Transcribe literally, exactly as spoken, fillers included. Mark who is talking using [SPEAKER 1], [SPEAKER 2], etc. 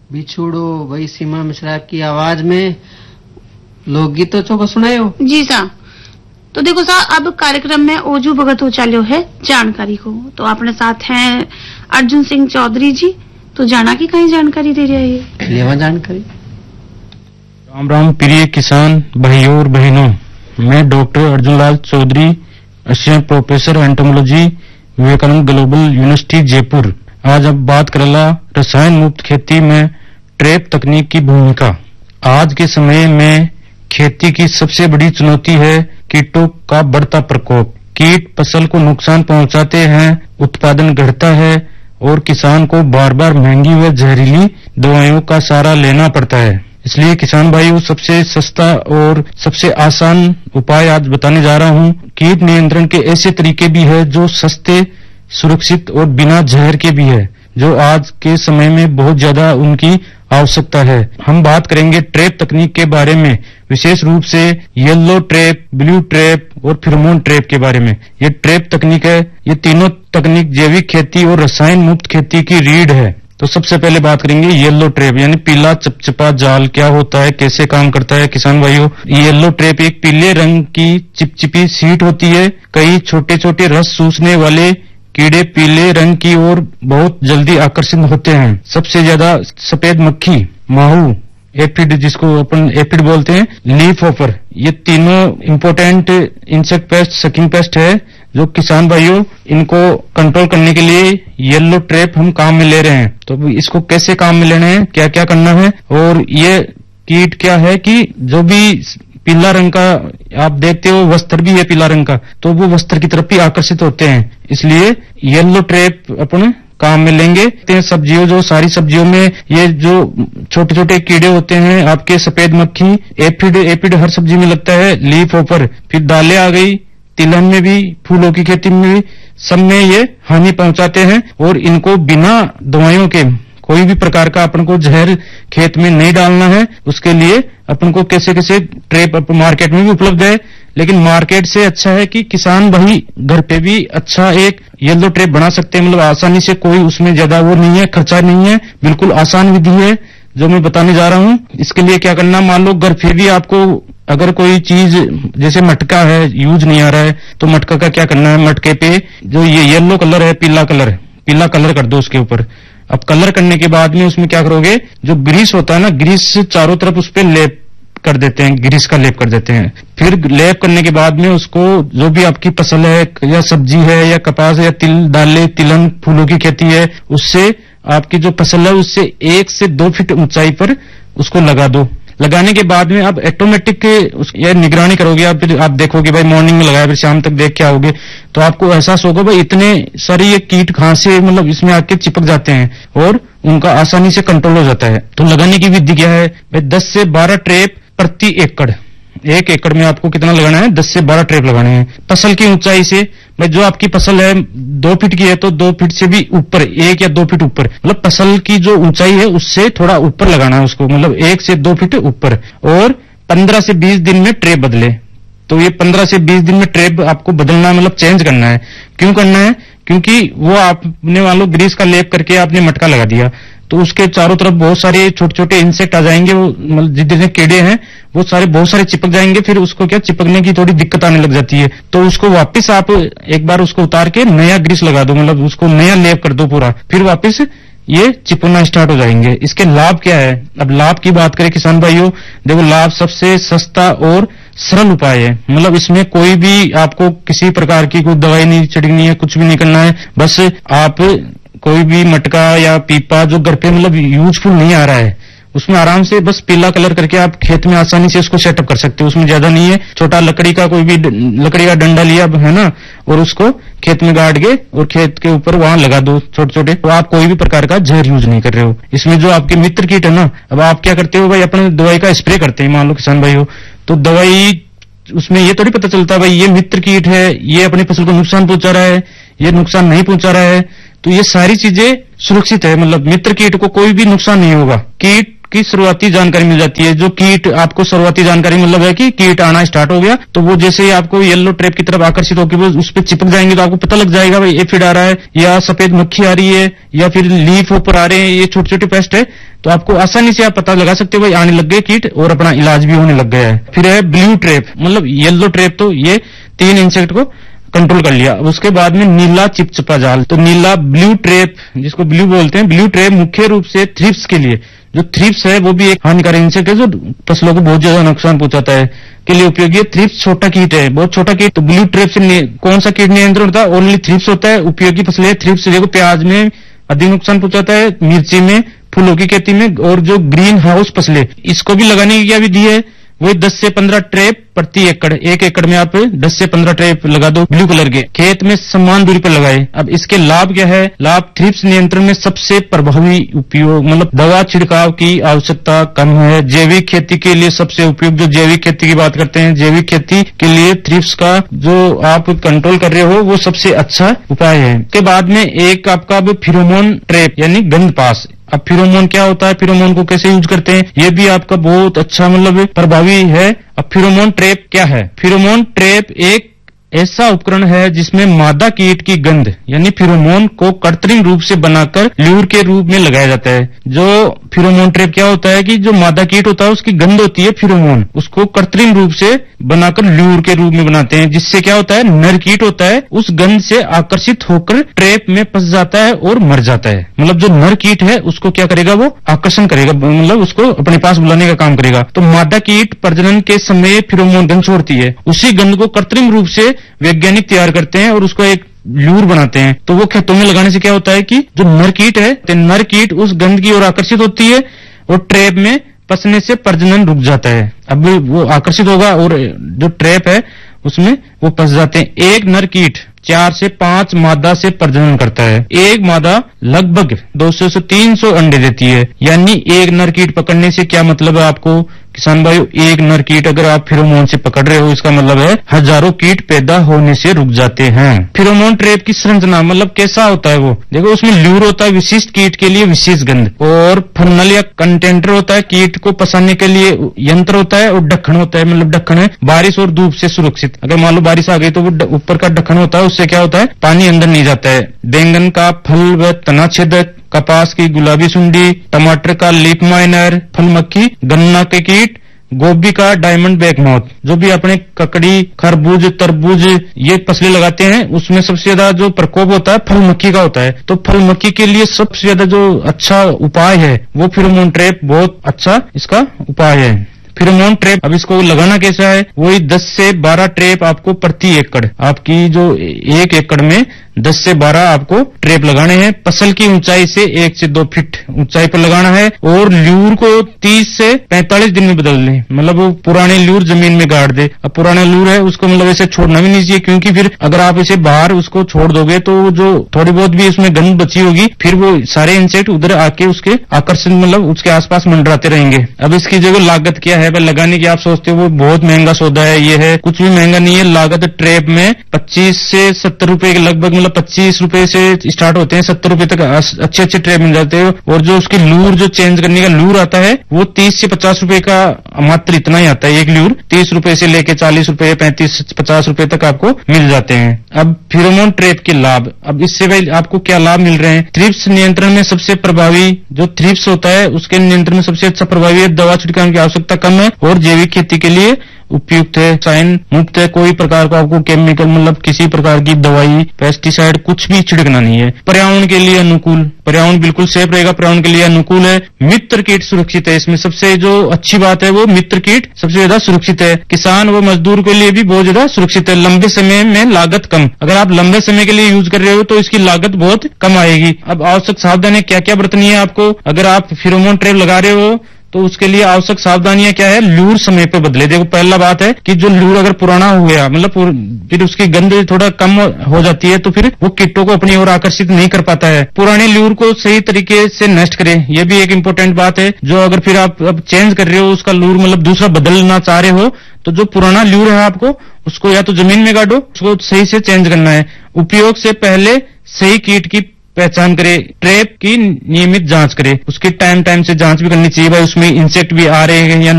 [SPEAKER 1] बिछुड़ो भाई सीमा मिश्रा की आवाज में लोकगीतों को सुनाए हो
[SPEAKER 2] जी सा। तो देखो सा, अब कार्यक्रम में ओजू भगत हो चालो है जानकारी को। तो अपने साथ हैं अर्जुन सिंह चौधरी जी। तो जाना की कहीं जानकारी दे रहे हैं
[SPEAKER 1] लेवा जानकारी।
[SPEAKER 3] राम राम प्रिय किसान भाइयों और बहनों, मैं doctor Arjun Lal Chaudhary, assistant professor entomology, Vivekananda global university Jaipur. आज अब बात करला रसायन मुक्त खेती में ट्रैप तकनीक की भूमिका। आज के समय में खेती की सबसे बड़ी चुनौती है कीटों का बढ़ता प्रकोप। कीट फसल को नुकसान पहुंचाते हैं, उत्पादन घटता है और किसान को बार बार महंगी व जहरीली दवाइयों का सहारा लेना पड़ता है। इसलिए किसान भाइयों, सबसे सस्ता और सबसे आसान उपाय आज बताने जा रहा हूं। कीट नियंत्रण के ऐसे तरीके भी है जो सस्ते, सुरक्षित और बिना जहर के भी है, जो आज के समय में बहुत ज्यादा उनकी आवश्यकता है। हम बात करेंगे ट्रैप तकनीक के बारे में, विशेष रूप से येलो ट्रैप, ब्लू ट्रैप और फेरोमोन ट्रैप के बारे में। ये ट्रैप तकनीक है, ये तीनों तकनीक जैविक खेती और रसायन मुक्त खेती की रीढ़ है। तो सबसे पहले बात करेंगे येलो ट्रैप यानी पीला चिपचिपा जाल क्या होता है, कैसे काम करता है। किसान भाइयों, येलो ट्रैप एक पीले रंग की चिपचिपी शीट होती है। कई छोटे छोटे रस चूसने वाले कीड़े पीले रंग की ओर बहुत जल्दी आकर्षित होते हैं। सबसे ज्यादा सफेद मक्खी, माहू, एफिड जिसको अपन एफिड बोलते हैं, लीफ हॉपर, ये तीनों important insect pest, sucking paste है जो किसान भाइयों इनको कंट्रोल करने के लिए येलो ट्रैप हम काम में ले रहे हैं। तो इसको कैसे काम में लेना है, क्या क्या करना है, और ये कीट क्या है कि जो भी पीला रंग का आप देखते हो, वस्त्र भी है पीला रंग का, तो वो वस्त्र की तरफ भी आकर्षित होते हैं। इसलिए येलो ट्रैप अपन काम में लेंगे। सब्जियों, जो सारी सब्जियों में ये जो छोटे छोटे कीड़े होते हैं, आपके सफेद मक्खी, एफिड, एफिड हर सब्जी में लगता है, लीफ हॉपर, फिर दालें आ गई, तिलहन में भी, फूलों की खेती में भी, सब में ये हानि पहुंचाते हैं। और इनको बिना दवाइयों के कोई भी प्रकार का अपन को जहर खेत में नहीं डालना है। उसके लिए अपन को कैसे कैसे ट्रैप मार्केट में भी उपलब्ध है, लेकिन मार्केट से अच्छा है कि किसान भाई घर पे भी अच्छा एक येलो ट्रैप बना सकते हैं। मतलब आसानी से, कोई उसमें ज्यादा वो नहीं है, खर्चा नहीं है, बिल्कुल आसान विधि है जो मैं बताने जा रहा हूं। इसके लिए क्या करना, मान लो घर पे भी आपको अगर कोई चीज जैसे मटका है यूज नहीं आ रहा है, तो मटका का क्या करना है, मटके पे जो ये येलो कलर है, पीला कलर, पीला कलर कर दो उसके ऊपर। अब कलर करने के बाद में उसमें क्या करोगे, जो ग्रीस होता है ना, ग्रीस से चारों तरफ उस पर लेप कर देते हैं, ग्रीस का लेप कर देते हैं। फिर लेप करने के बाद में उसको, जो भी आपकी फसल है या सब्जी है या कपास है या तिल, दालें, तिलहन, फूलों की खेती है, उससे आपकी जो फसल है उससे एक से दो फीट ऊंचाई पर उसको लगा दो। लगाने के बाद में आप ऑटोमेटिक ये निगरानी करोगे, आप फिर आप देखोगे भाई मॉर्निंग में लगाया, फिर शाम तक देख के आओगे तो आपको एहसास होगा भाई इतने सारे ये कीट कहां से मतलब इसमें आके चिपक जाते हैं और उनका आसानी से कंट्रोल हो जाता है। तो लगाने की विधि क्या है भाई, दस से बारह ट्रैप प्रति एकड़, एक एकड़ में आपको कितना लगाना है, दस से बारह ट्रैप लगाने हैं। फसल की ऊंचाई से भाई, जो आपकी फसल है दो फीट की है तो दो फीट से भी ऊपर, एक या दो फीट ऊपर, मतलब फसल की जो ऊंचाई है उससे थोड़ा ऊपर लगाना है उसको, मतलब एक से दो फीट ऊपर। और पंद्रह से बीस दिन में ट्रैप बदले। तो ये पंद्रह से बीस दिन में ट्रैप आपको बदलना है, मतलब चेंज करना है। क्यों करना है, क्योंकि वो आपने मान लो ग्रीस का लेप करके आपने मटका लगा दिया तो उसके चारों तरफ बहुत सारे छोटे छोटे इंसेक्ट आ जाएंगे, वो मतलब जितने कीड़े हैं वो सारे बहुत सारे चिपक जाएंगे। फिर उसको क्या, चिपकने की थोड़ी दिक्कत आने लग जाती है। तो उसको वापस आप एक बार उसको उतार के नया ग्रीस लगा दो, मतलब उसको नया लेप कर दो पूरा, फिर वापस ये चिपकना स्टार्ट हो जाएंगे। इसके लाभ क्या है, अब लाभ की बात करें किसान भाइयों, देखो लाभ सबसे सस्ता और सरल उपाय है। मतलब इसमें कोई भी आपको किसी प्रकार की कोई दवाई नहीं छिड़कनी है, कुछ भी नहीं करना है। बस आप कोई भी मटका या पीपा जो घर पे मतलब यूजफुल नहीं आ रहा है, उसमें आराम से बस पीला कलर करके आप खेत में आसानी से उसको सेटअप कर सकते हो। उसमें ज्यादा नहीं है, छोटा लकड़ी का कोई भी लकड़ी का डंडा लिया है ना, और उसको खेत में गाड़ के और खेत के ऊपर वहां लगा दो छोटे छोटे। तो आप कोई भी प्रकार का जहर यूज नहीं कर रहे हो। इसमें जो आपके मित्र कीट है ना, अब आप क्या करते हो भाई, अपने दवाई का स्प्रे करते हैं, मान लो किसान भाई हो, तो दवाई उसमें ये थोड़ी पता चलता भाई ये मित्र कीट है, ये अपनी फसल को नुकसान पहुंचा रहा है, ये नुकसान नहीं पहुंचा रहा है। तो ये सारी चीजें सुरक्षित है, मतलब मित्र कीट को कोई भी नुकसान नहीं होगा। कीट की शुरुआती जानकारी मिल जाती है। जो कीट आपको शुरुआती जानकारी मतलब है कि कीट आना स्टार्ट हो गया, तो वो जैसे ही आपको येलो ट्रैप की तरफ आकर्षित होकर वो उस पर चिपक जाएंगे तो आपको पता लग जाएगा भाई एफिड आ रहा है, या सफेद मक्खी आ रही है, या फिर लीफ ऊपर आ रहे हैं, ये छोटे छोटे पेस्ट है। तो आपको आसानी से आप पता लगा सकते हो भाई आने लग गए कीट और अपना इलाज भी होने लग गया है। फिर है ब्लू ट्रैप, मतलब येलो ट्रैप, तो ये तीन इंसेक्ट को कंट्रोल कर लिया। उसके बाद में नीला चिपचिपा जाल, तो नीला ब्लू ट्रैप जिसको ब्लू बोलते हैं, ब्लू ट्रैप मुख्य रूप से थ्रिप्स के लिए, जो थ्रिप्स है वो भी एक हानिकारक इंसेक्ट है जो फसलों को बहुत ज्यादा नुकसान पहुंचाता है, के लिए उपयोगी है। थ्रिप्स छोटा कीट है, बहुत छोटा कीट। तो ब्लू ट्रैप से कौन सा कीट नियंत्रण होता है? ओनली थ्रिप्स होता है। उपयोगी फसलें थ्रिप्स देखो प्याज में अधिक नुकसान पहुंचाता है, मिर्ची में, फूलों की खेती में, और जो ग्रीन हाउस फसलें इसको भी लगाने की क्या विधि है? वही दस से पंद्रह ट्रैप प्रति एकड़, एक एकड़ में आप दस से पंद्रह ट्रैप लगा दो ब्लू कलर के, खेत में समान दूरी पर लगाए। अब इसके लाभ क्या है? लाभ थ्रिप्स नियंत्रण में सबसे प्रभावी उपयोग, मतलब दवा छिड़काव की आवश्यकता कम है। जैविक खेती के लिए सबसे उपयुक्त, जो जैविक खेती की बात करते हैं, जैविक खेती के लिए थ्रिप्स का जो आप कंट्रोल कर रहे हो वो सबसे अच्छा उपाय है। के बाद में एक आपका फेरोमोन ट्रैप यानी गंध पास। अब फेरोमोन क्या होता है, फेरोमोन को कैसे यूज करते हैं, ये भी आपका बहुत अच्छा मतलब प्रभावी है। अब फेरोमोन ट्रैप क्या है? फेरोमोन ट्रैप एक ऐसा उपकरण है जिसमें मादा कीट की गंध यानी फेरोमोन को कृत्रिम रूप से बनाकर ल्यूर के रूप में लगाया जाता है। जो फेरोमोन ट्रैप क्या होता है कि जो मादा कीट होता है उसकी गंध होती है फेरोमोन, उसको कृत्रिम रूप से बनाकर ल्यूर के रूप में बनाते हैं, जिससे क्या होता है नर कीट होता है उस गंध से आकर्षित होकर ट्रैप में फंस जाता है और मर जाता है। मतलब जो नर कीट है उसको क्या करेगा, वो आकर्षण करेगा, मतलब उसको अपने पास बुलाने का काम करेगा। तो मादा कीट प्रजनन के समय फेरोमोन गंध छोड़ती है, उसी गंध को कृत्रिम रूप से वैज्ञानिक तैयार करते हैं और उसको एक ल्यूर बनाते हैं। तो वो खेतों में लगाने से क्या होता है कि जो नर कीट है, तो नर कीट उस गंध की ओर आकर्षित होती है और ट्रैप में फंसने से प्रजनन रुक जाता है। अब वो आकर्षित होगा और जो ट्रैप है उसमें वो फंस जाते हैं। एक नर कीट चार से पांच मादा से प्रजनन करता है। एक मादा लगभग दो सौ से तीन सौ अंडे देती है। यानी एक नर कीट पकड़ने से क्या मतलब है आपको किसान भाइयों, एक नर कीट अगर आप फेरोमोन से पकड़ रहे हो इसका मतलब है हजारों कीट पैदा होने से रुक जाते हैं। फेरोमोन ट्रैप की संरचना मतलब कैसा होता है, वो देखो उसमें ल्यूर होता है विशिष्ट कीट के लिए विशेष गंध, और फर्नल या कंटेंटर होता है कीट को फंसाने के लिए यंत्र होता है, और ढक्कन होता है, मतलब ढक्कन है बारिश और धूप से सुरक्षित। अगर मान लो बारिश आ गई तो वो ऊपर का ढक्कन होता है, उससे क्या होता है पानी अंदर नहीं जाता है। बैंगन का फल व तना छेदक, कपास की गुलाबी सुंडी, टमाटर का लीफ माइनर, फल मक्खी, गन्ना के कीट, गोभी का डायमंड बैक माउथ, जो भी अपने ककड़ी, खरबूज, तरबूज ये फसलें लगाते हैं उसमें सबसे ज्यादा जो प्रकोप होता है फल मक्खी का होता है। तो फल मक्खी के लिए सबसे ज्यादा जो अच्छा उपाय है वो फेरोमोन ट्रैप बहुत अच्छा इसका उपाय है। फेरोमोन ट्रैप अब इसको लगाना कैसा है, वही दस से बारह ट्रैप आपको प्रति एकड़, आपकी जो एक एकड़ में दस से बारह आपको ट्रैप लगाने हैं। फसल की ऊंचाई से एक से दो फीट ऊंचाई पर लगाना है, और ल्यूर को तीस से पैंतालीस दिन में बदल लें, मतलब वो पुराने ल्यूर जमीन में गाड़ दे। अब पुराना ल्यूर है उसको मतलब ऐसे छोड़ना भी नहीं चाहिए, क्योंकि फिर अगर आप इसे बाहर उसको छोड़ दोगे तो जो थोड़ी बहुत भी उसमें गंध बची होगी फिर वो सारे इंसेक्ट उधर आके उसके आकर्षण मतलब उसके आसपास मंडराते रहेंगे। अब इसकी जगह लागत क्या है लगाने की, आप सोचते हो वो बहुत महंगा सौदा है, ये है कुछ भी महंगा नहीं है। लागत ट्रैप में पच्चीस से सत्तर रुपए के लगभग, मतलब पच्चीस रुपए से स्टार्ट होते हैं, सत्तर रुपए तक अच्छे अच्छे ट्रैप मिल जाते हैं। और जो उसकी लूर जो चेंज करने का लूर आता है वो तीस से पचास रुपए का मात्र इतना ही आता है। एक लूर तीस रुपए से लेके चालीस रुपए पैंतीस पचास रुपए तक आपको मिल जाते हैं। अब फेरोमोन ट्रैप के लाभ, अब इससे भाई आपको क्या लाभ मिल रहे हैं। थ्रिप्स नियंत्रण में सबसे प्रभावी जो थ्रिप्स होता है उसके नियंत्रण में सबसे अच्छा प्रभावी है, दवा छिड़काव की आवश्यकता कम है और जैविक खेती के लिए उपयुक्त है, रसायन मुक्त है, कोई प्रकार का आपको केमिकल मतलब किसी प्रकार की दवाई पेस्टिसाइड कुछ भी छिड़कना नहीं है। पर्यावरण के लिए अनुकूल, पर्यावरण बिल्कुल सेफ रहेगा, पर्यावरण के लिए अनुकूल है। मित्र कीट सुरक्षित है, इसमें सबसे जो अच्छी बात है वो मित्र कीट सबसे ज्यादा सुरक्षित है। किसान व मजदूर के लिए भी बहुत ज्यादा सुरक्षित है। लंबे समय में लागत कम, अगर आप लंबे समय के लिए यूज कर रहे हो तो इसकी लागत बहुत कम आएगी। अब आवश्यक सावधानी क्या क्या बरतनी है आपको, अगर आप फेरोमोन ट्रैप लगा रहे हो तो उसके लिए आवश्यक सावधानियां क्या है, लूर समय पे बदले। देखो पहला बात है कि जो लूर अगर पुराना हो गया मतलब फिर उसकी गंध थोड़ा कम हो जाती है तो फिर वो कीटों को अपनी ओर आकर्षित नहीं कर पाता है। पुराने लूर को सही तरीके से नष्ट करें, यह भी एक इम्पोर्टेंट बात है। जो अगर फिर आप अब चेंज कर रहे हो उसका लूर मतलब दूसरा बदलना चाह रहे हो तो जो पुराना लूर है आपको उसको या तो जमीन में गाड़ो, उसको सही से चेंज करना है। उपयोग से पहले सही कीट की पहचान करे, ट्रैप की नियमित जांच करे, उसकी टाइम टाइम से जांच भी करनी चाहिए भाई उसमें इंसेक्ट भी आ रहे हैं या